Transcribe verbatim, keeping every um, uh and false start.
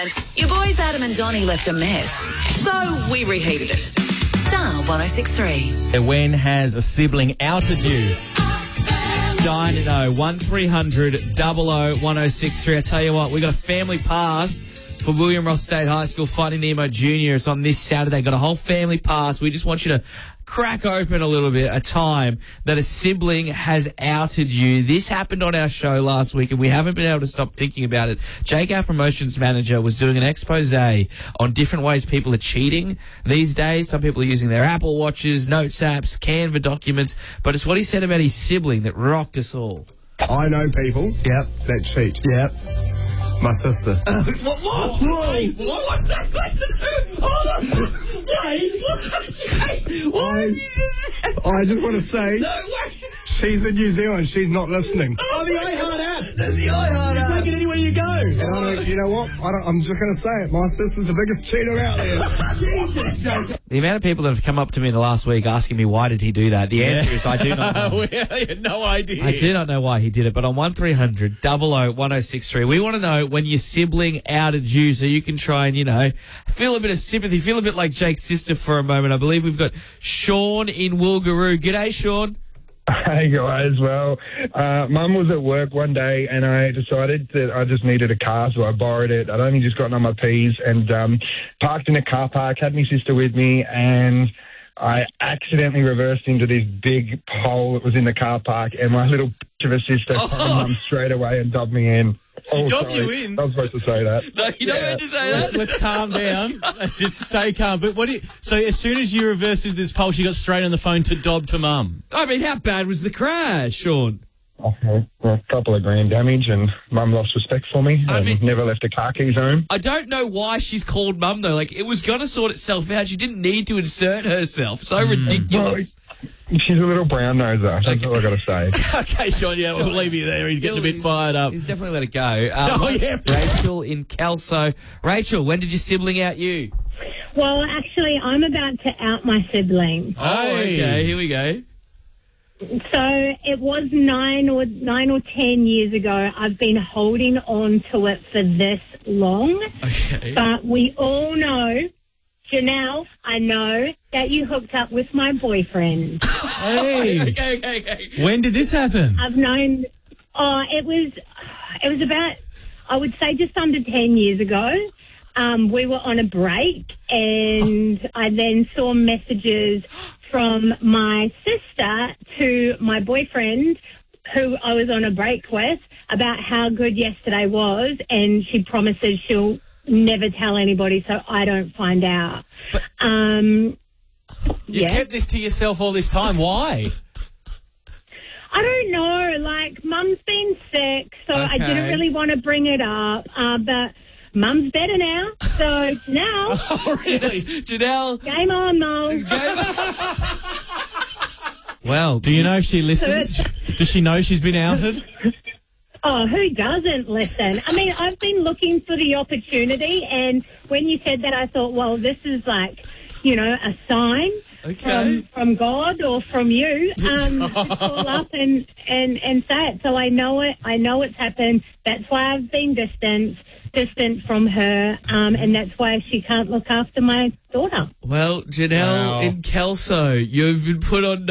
weekend, your boys Adam and Donnie left a mess. So we reheated it. Star one oh six three. When has a sibling outed you? Dying to know. one three hundred double oh one oh six three. I tell you what, we got a family pass for William Ross State High School Finding Nemo Junior. It's on this Saturday. Got a whole family pass. We just want you to crack open a little bit a time that a sibling has outed you. This happened on our show last week and we haven't been able to stop thinking about it. Jake, our promotions manager, was doing an expose on different ways people are cheating these days. Some people are using their Apple Watches, Notes apps, Canva documents, but it's what he said about his sibling that rocked us all. I know people Yep. that cheat. Yep. My sister. Uh, what? What? Wait, what? What's that got to do? Hold on. Wait, what? I, I just want to say, No, wait. she's in New Zealand. She's not listening. Oh, the iHeart app. There's the iHeart app. Take it anywhere you go. And I don't, you know what? I don't, I'm just going to say it. My sister's the biggest cheater out there. Jesus, Jake. The amount of people that have come up to me in the last week asking me why did he do that, the answer is I do not know. We had no idea. I do not know why he did it, but on one three hundred double oh one oh six three, we want to know when your sibling outed you so you can try and, you know, feel a bit of sympathy, feel a bit like Jake's sister for a moment. I believe we've got Sean in Woolgaroo. G'day, Sean. Hey guys, well, uh, Mum was at work one day and I decided that I just needed a car, so I borrowed it. I'd only just gotten on my P's and um, parked in a car park, had my sister with me, and I accidentally reversed into this big hole that was in the car park, and my little bitch of a sister Oh. came Mum straight away and dubbed me in. Oh, dobbed sorry. you in? I was supposed to say that. No, you don't Yeah. meant to say that. Let's, let's calm down. Let's just stay calm. But what? Do you, so as soon as you reversed into this pole, she got straight on the phone to dob to Mum. I mean, how bad was the crash, Sean? Okay. Well, a couple of grand damage, and Mum lost respect for me I and mean- never left her car keys home. I don't know why she's called Mum, though. Like, it was going to sort itself out. She didn't need to insert herself. So ridiculous. She's a little brown noser. That's all I got to say. Okay, Sean, yeah, we'll leave you there. He's getting a bit fired up. He's definitely let it go. Um, Oh, yeah. Rachel in Kelso. Rachel, when did your sibling out you? Well, actually, I'm about to out my sibling. Oh, Hey. okay. Here we go. So it was nine or nine or ten years ago. I've been holding on to it for this long, Okay. but we all know, Janelle, I know that you hooked up with my boyfriend. Hey, Okay, okay, okay. when did this happen? I've known. Oh, it was. It was about. I would say just under ten years ago. Um, we were on a break, and I then saw messages from my sister to my boyfriend, who I was on a break with, about how good yesterday was, and she promises she'll never tell anybody so I don't find out. Um, You yeah. kept this to yourself all this time. Why? I don't know, like, Mum's been sick, so I Okay. didn't really want to bring it up, uh, but Mum's better now, so now, Oh, really? Janelle. game on, Mum. Well, Do you know if she listens? Does she know she's been outed? Oh, who doesn't listen? I mean, I've been looking for the opportunity, and when you said that, I thought, well, this is like, you know, a sign Okay. from, from God or from you um, to call up and, and, and say it. So I know it. I know it's happened. That's why I've been distant, distant from her, um, and that's why she can't look after my daughter. Well, Janelle Wow. in Kelso, you've been put on